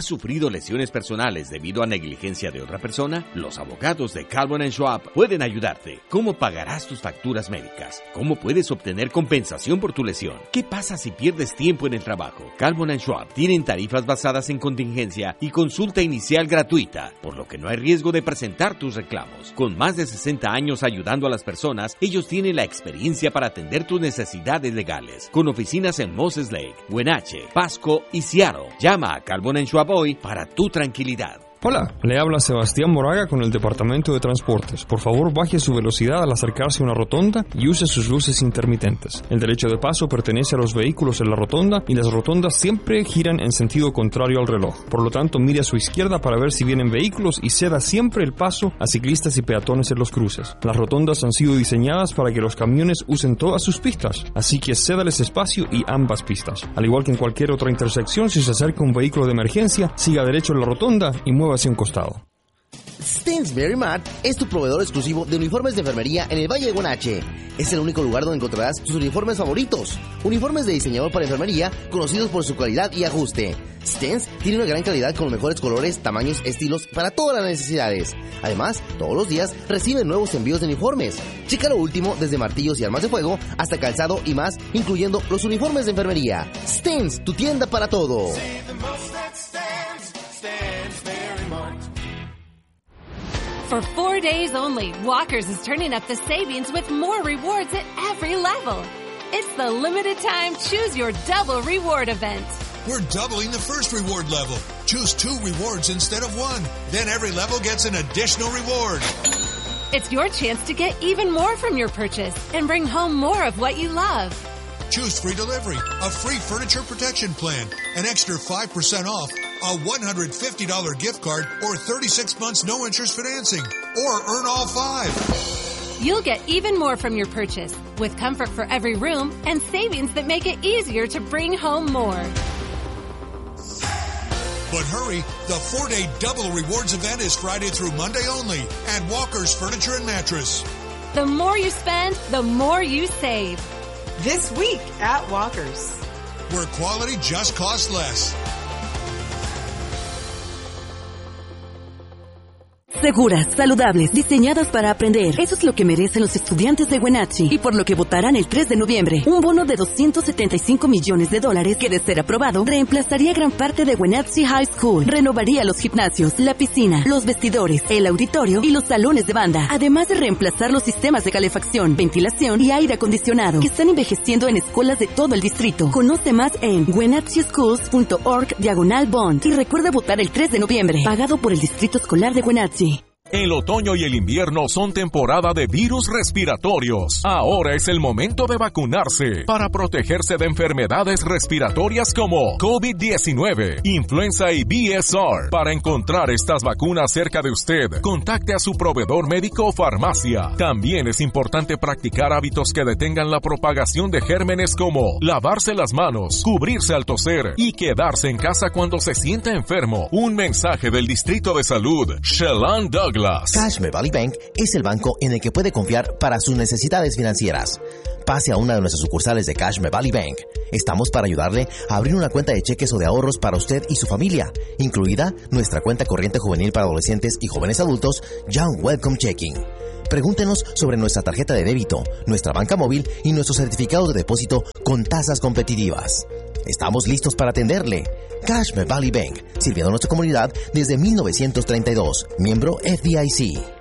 ¿Has sufrido lesiones personales debido a negligencia de otra persona? Los abogados de Calvin & Schwab pueden ayudarte. ¿Cómo pagarás tus facturas médicas? ¿Cómo puedes obtener compensación por tu lesión? ¿Qué pasa si pierdes tiempo en el trabajo? Calvin & Schwab tienen tarifas basadas en contingencia y consulta inicial gratuita, por lo que no hay riesgo de presentar tus reclamos. Con más de 60 años ayudando a las personas, ellos tienen la experiencia para atender tus necesidades legales. Con oficinas en Moses Lake, Wenatchee, Pasco y Seattle. Llama a Calvin & Schwab hoy para tu tranquilidad. Hola, le habla Sebastián Moraga con el Departamento de Transportes. Por favor, baje su velocidad al acercarse a una rotonda y use sus luces intermitentes. El derecho de paso pertenece a los vehículos en la rotonda y las rotondas siempre giran en sentido contrario al reloj. Por lo tanto, mire a su izquierda para ver si vienen vehículos y ceda siempre el paso a ciclistas y peatones en los cruces. Las rotondas han sido diseñadas para que los camiones usen todas sus pistas, así que cédales espacio y ambas pistas. Al igual que en cualquier otra intersección, si se acerca un vehículo de emergencia, siga derecho en la rotonda y mueva hacia un costado. Stensberry Mart es tu proveedor exclusivo de uniformes de enfermería en el Valle de Wenatchee. Es el único lugar donde encontrarás tus uniformes favoritos. Uniformes de diseñador para enfermería conocidos por su calidad y ajuste. Stens tiene una gran calidad con los mejores colores, tamaños, estilos para todas las necesidades. Además, todos los días reciben nuevos envíos de uniformes. Checa lo último desde martillos y armas de fuego hasta calzado y más, incluyendo los uniformes de enfermería. Stens, tu tienda para todo. For 4 days only, Walker's is turning up the savings with more rewards at every level. It's the limited time Choose Your Double Reward event. We're doubling the first reward level. Choose 2 rewards instead of 1. Then every level gets an additional reward. It's your chance to get even more from your purchase and bring home more of what you love. Choose free delivery, a free furniture protection plan, an extra 5% off, a $150 gift card, or 36 months no interest financing, or earn all 5. You'll get even more from your purchase, with comfort for every room and savings that make it easier to bring home more. But hurry, the 4-day double rewards event is Friday through Monday only at Walker's Furniture and Mattress. The more you spend, the more you save. This week at Walker's, where quality just costs less. Seguras, saludables, diseñadas para aprender. Eso es lo que merecen los estudiantes de Wenatchee y por lo que votarán el 3 de noviembre. Un bono de $275 millones que, de ser aprobado, reemplazaría gran parte de Wenatchee High School. Renovaría los gimnasios, la piscina, los vestidores, el auditorio y los salones de banda. Además de reemplazar los sistemas de calefacción, ventilación y aire acondicionado que están envejeciendo en escuelas de todo el distrito. Conoce más en wenatcheeschools.org/bond y recuerda votar el 3 de noviembre. Pagado por el Distrito Escolar de Wenatchee. El otoño y el invierno son temporada de virus respiratorios. Ahora es el momento de vacunarse para protegerse de enfermedades respiratorias como COVID-19, influenza y BSR. Para encontrar estas vacunas cerca de usted, contacte a su proveedor médico o farmacia. También es importante practicar hábitos que detengan la propagación de gérmenes como lavarse las manos, cubrirse al toser y quedarse en casa cuando se sienta enfermo. Un mensaje del Distrito de Salud, Shellan Douglas. Cashmere Valley Bank es el banco en el que puede confiar para sus necesidades financieras. Pase a una de nuestras sucursales de Cashmere Valley Bank. Estamos para ayudarle a abrir una cuenta de cheques o de ahorros para usted y su familia, incluida nuestra cuenta corriente juvenil para adolescentes y jóvenes adultos, Young Welcome Checking. Pregúntenos sobre nuestra tarjeta de débito, nuestra banca móvil y nuestros certificados de depósito con tasas competitivas. Estamos listos para atenderle. Cashmere Valley Bank, sirviendo a nuestra comunidad desde 1932, miembro FDIC.